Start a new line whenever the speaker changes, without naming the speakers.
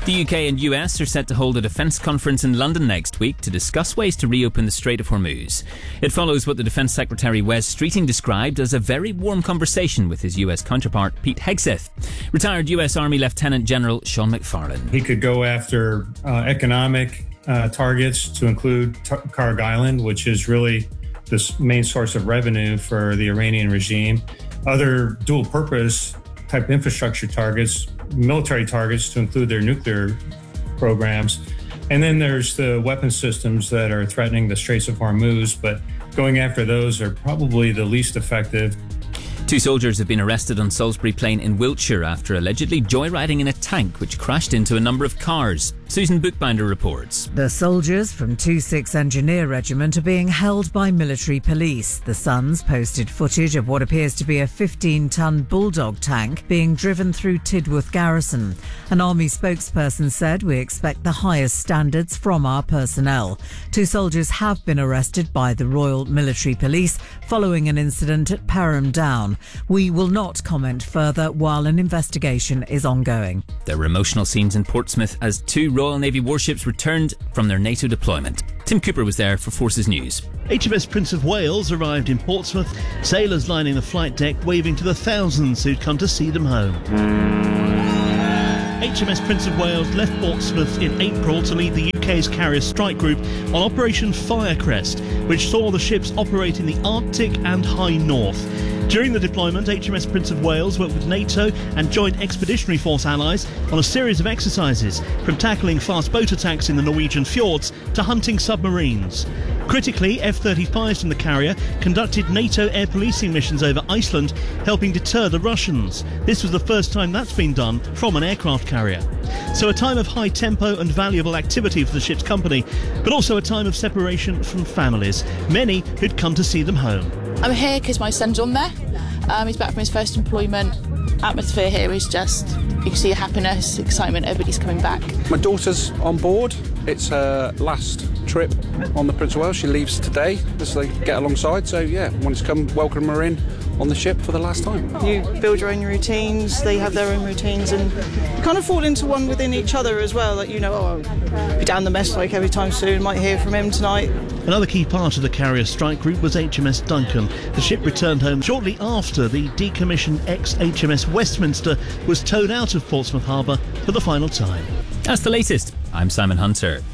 The UK and US are set to hold a defence conference in London next week to discuss ways to reopen the Strait of Hormuz. It follows what the Defence Secretary Wes Streeting described as a very warm conversation with his US counterpart Pete Hegseth. Retired US Army Lieutenant General Sean McFarlane.
He could go after economic targets to include Karg Island, which is really the main source of revenue for the Iranian regime. Other dual purpose type infrastructure targets, military targets to include their nuclear programs. And then there's the weapon systems that are threatening the Straits of Hormuz, but going after those are probably the least effective.
2 soldiers have been arrested on Salisbury Plain in Wiltshire after allegedly joyriding in a tank which crashed into a number of cars. Susan Bookbinder reports.
The soldiers from 26 Engineer Regiment are being held by military police. The Sun's posted footage of what appears to be a 15-ton Bulldog tank being driven through Tidworth Garrison. An Army spokesperson said, "We expect the highest standards from our personnel." 2 soldiers have been arrested by the Royal Military Police following an incident at Perham Down. We will not comment further while an investigation is ongoing.
There were emotional scenes in Portsmouth as 2 Royal Navy warships returned from their NATO deployment. Tim Cooper was there for Forces News.
HMS Prince of Wales arrived in Portsmouth, sailors lining the flight deck waving to the thousands who'd come to see them home. HMS Prince of Wales left Portsmouth in April to lead the UK's carrier strike group on Operation Firecrest, which saw the ships operate in the Arctic and High North. During the deployment, HMS Prince of Wales worked with NATO and Joint Expeditionary Force allies on a series of exercises, from tackling fast boat attacks in the Norwegian fjords to hunting submarines. Critically, F-35s from the carrier conducted NATO air policing missions over Iceland, helping deter the Russians. This was the first time that's been done from an aircraft carrier. So a time of high tempo and valuable activity for the ship's company, but also a time of separation from families, many who'd come to see them home.
I'm here because my son's on there. He's back from his first employment. Atmosphere here is just, you can see the happiness, excitement, everybody's coming back.
My daughter's on board. It's her last trip on the Prince of Wales. She leaves today as they get alongside. So yeah, wanted to come welcome her in on the ship for the last time.
You build your own routines, they have their own routines, and kind of fall into one within each other as well. Like, you know, I'll be down the mess like every time soon, might hear from him tonight.
Another key part of the carrier strike group was HMS Duncan. The ship returned home shortly after the decommissioned ex-HMS Westminster was towed out of Portsmouth Harbour for the final time.
That's the latest. I'm Simon Hunter.